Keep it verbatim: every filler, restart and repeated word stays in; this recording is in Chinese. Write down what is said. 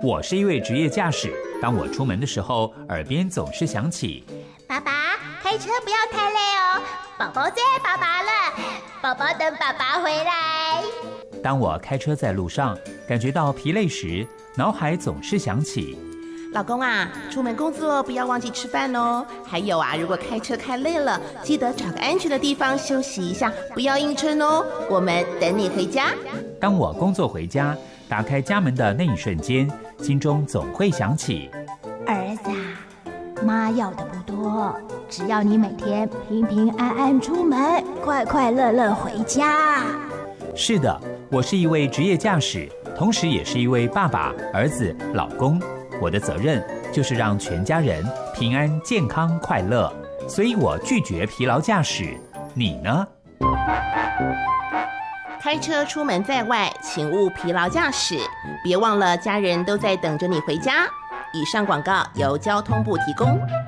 我是一位职业驾驶，当我出门的时候，耳边总是响起： 爸爸，开车不要太累哦，宝宝最爱爸爸了，宝宝等爸爸回来。 当我开车在路上，感觉到疲累时，脑海总是想起： 老公啊，出门工作不要忘记吃饭哦。还有啊，如果开车开累了，记得找个安全的地方休息一下，不要硬撑哦。我们等你回家。 当我工作回家，打开家门的那一瞬间，心中总会想起： 儿子啊，妈要的不多，只要你每天平平安安出门，快快乐乐回家。 是的，我是一位职业驾驶，同时也是一位爸爸、儿子、老公。我的责任就是让全家人平安、健康、快乐，所以我拒绝疲劳驾驶。你呢？ 开车出门在外，请勿疲劳驾驶，别忘了家人都在等着你回家。以上广告由交通部提供。